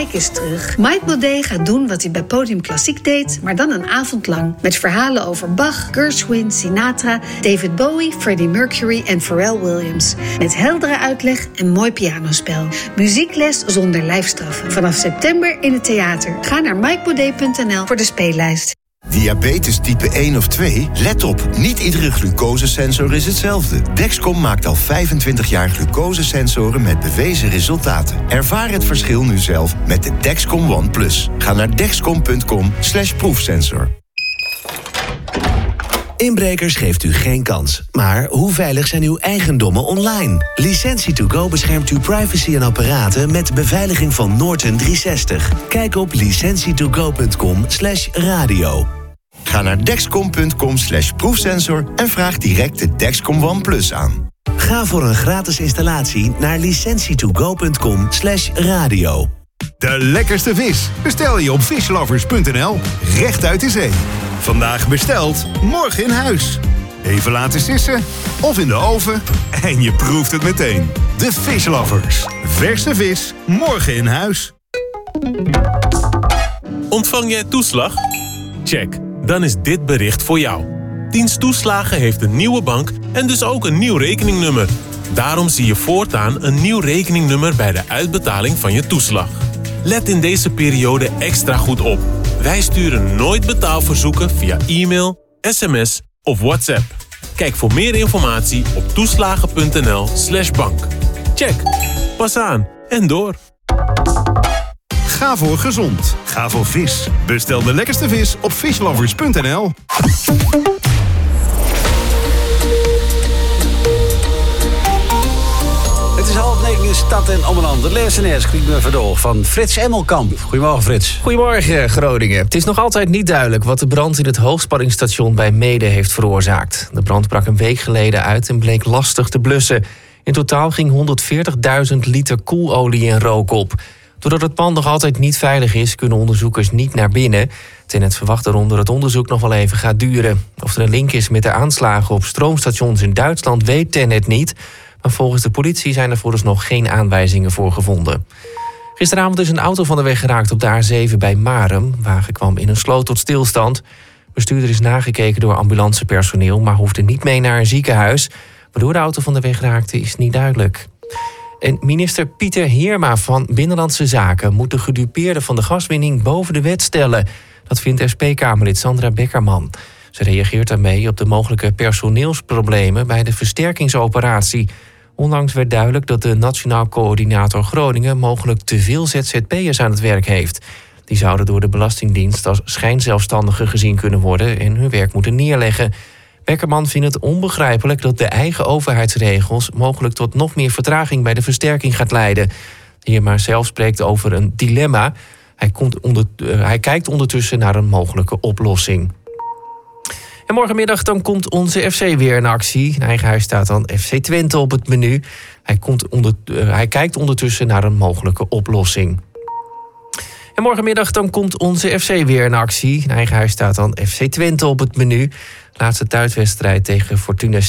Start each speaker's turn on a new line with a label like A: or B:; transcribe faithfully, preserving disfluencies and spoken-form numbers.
A: Mike is terug. Mike Baudet gaat doen wat hij bij Podium Klassiek deed, maar dan een avond lang. Met verhalen over Bach, Gershwin, Sinatra, David Bowie, Freddie Mercury en Pharrell Williams. Met heldere uitleg en mooi pianospel. Muziekles zonder lijfstraffen. Vanaf september in het theater. Ga naar mike baudet punt n l voor de speellijst.
B: Diabetes type één of twee? Let op, niet iedere glucosesensor is hetzelfde. Dexcom maakt al vijfentwintig jaar glucosesensoren met bewezen resultaten. Ervaar het verschil nu zelf met de Dexcom One Plus. Ga naar dexcom punt com slash proefsensor.
C: Inbrekers geeft u geen kans. Maar hoe veilig zijn uw eigendommen online? Licentie to go beschermt uw privacy en apparaten met beveiliging van Norton driehonderdzestig. Kijk op licentie to go punt com slash radio.
B: Ga naar dexcom punt com slash proefsensor en vraag direct de Dexcom One Plus aan.
C: Ga voor een gratis installatie naar licentie to go punt com slash radio.
D: De lekkerste vis bestel je op fishlovers punt n l. Recht uit de zee. Vandaag besteld, morgen in huis. Even laten sissen of in de oven en je proeft het meteen. De Fishlovers. Verse vis, morgen in huis.
E: Ontvang jij toeslag? Check, dan is dit bericht voor jou. Dienst Toeslagen heeft een nieuwe bank en dus ook een nieuw rekeningnummer. Daarom zie je voortaan een nieuw rekeningnummer bij de uitbetaling van je toeslag. Let in deze periode extra goed op. Wij sturen nooit betaalverzoeken via e-mail, sms of WhatsApp. Kijk voor meer informatie op toeslagen punt n l slash bank. Check, pas aan en door.
D: Ga voor gezond. Ga voor vis. Bestel de lekkerste vis op fishlovers punt n l.
F: Het is half negen in stad en omland. De lezenaars kriegt me verdoog van Frits Emmelkamp. Goedemorgen, Frits.
G: Goedemorgen, Groningen. Het is nog altijd niet duidelijk wat de brand in het hoogspanningsstation bij Meeden heeft veroorzaakt. De brand brak een week geleden uit en bleek lastig te blussen. In totaal ging honderdveertigduizend liter koelolie en rook op. Doordat het pand nog altijd niet veilig is, kunnen onderzoekers niet naar binnen. Tenet verwacht daarom dat het onderzoek nog wel even gaat duren. Of er een link is met de aanslagen op stroomstations in Duitsland weet Tenet niet. Maar volgens de politie zijn er vooralsnog geen aanwijzingen voor gevonden. Gisteravond is een auto van de weg geraakt op de A zeven bij Marum. De wagen kwam in een sloot tot stilstand. Bestuurder is nagekeken door ambulancepersoneel, maar hoefde niet mee naar een ziekenhuis. Waardoor de auto van de weg raakte is niet duidelijk. En minister Pieter Heerma van Binnenlandse Zaken moet de gedupeerden van de gaswinning boven de wet stellen. Dat vindt S P-Kamerlid Sandra Beckerman. Ze reageert daarmee op de mogelijke personeelsproblemen bij de versterkingsoperatie. Onlangs werd duidelijk dat de Nationaal Coördinator Groningen mogelijk te veel Z Z P'ers aan het werk heeft. Die zouden door de Belastingdienst als schijnzelfstandigen gezien kunnen worden en hun werk moeten neerleggen. Beckerman vindt het onbegrijpelijk dat de eigen overheidsregels mogelijk tot nog meer vertraging bij de versterking gaat leiden. Hierma zelf spreekt over een dilemma. Hij, komt onder, uh, hij kijkt ondertussen naar een mogelijke oplossing. En morgenmiddag dan komt onze F C weer in actie. In eigen huis staat dan F C Twente op het menu. Hij, komt onder, uh, hij kijkt ondertussen naar een mogelijke oplossing. En morgenmiddag dan komt onze F C weer in actie. In eigen huis staat dan F C Twente op het menu. Laatste thuiswedstrijd tegen Fortuna